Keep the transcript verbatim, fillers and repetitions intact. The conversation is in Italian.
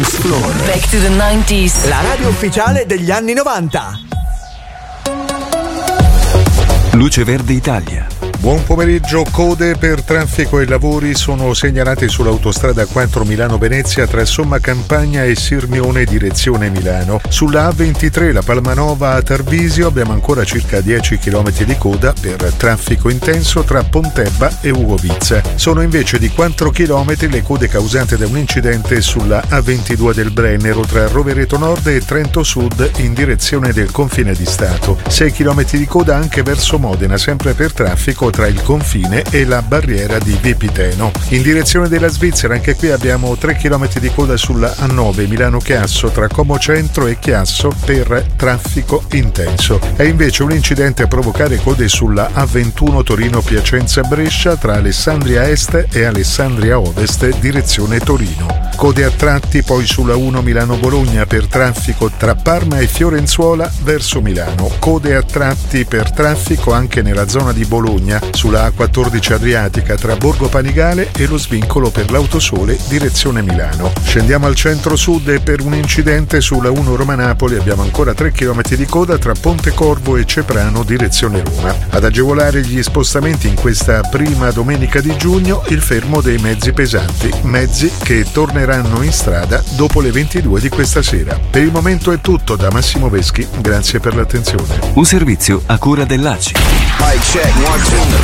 Back to the nineties. La radio ufficiale degli anni novanta. Luce Verde Italia. Buon pomeriggio. Code per traffico e lavori sono segnalate sull'autostrada quattro Milano-Venezia tra Somma Campagna e Sirmione direzione Milano. Sulla A ventitré la Palmanova a Tarvisio abbiamo ancora circa dieci chilometri di coda per traffico intenso tra Pontebba e Ugovizza. Sono invece di quattro chilometri le code causate da un incidente sulla A ventidue del Brennero tra Rovereto Nord e Trento Sud in direzione del confine di Stato. sei chilometri di coda anche verso Modena, sempre per traffico tra il confine e la barriera di Vipiteno. In direzione della Svizzera anche qui abbiamo tre chilometri di coda sulla A nove Milano-Chiasso tra Como Centro e Chiasso per traffico intenso. È invece un incidente a provocare code sulla A ventuno Torino-Piacenza-Brescia tra Alessandria Est e Alessandria Ovest direzione Torino. Code a tratti poi sulla uno Milano-Bologna per traffico tra Parma e Fiorenzuola verso Milano. Code a tratti per traffico anche nella zona di Bologna sulla A quattordici Adriatica tra Borgo Panigale e lo svincolo per l'Autosole direzione Milano. Scendiamo al centro-sud e per un incidente sulla uno Roma-Napoli abbiamo ancora tre chilometri di coda tra Pontecorvo e Ceprano direzione Roma. Ad agevolare gli spostamenti in questa prima domenica di giugno il fermo dei mezzi pesanti, mezzi che torneranno in strada dopo le ventidue di questa sera. Per il momento è tutto da Massimo Veschi, grazie per l'attenzione. Un servizio a cura dell'A C I.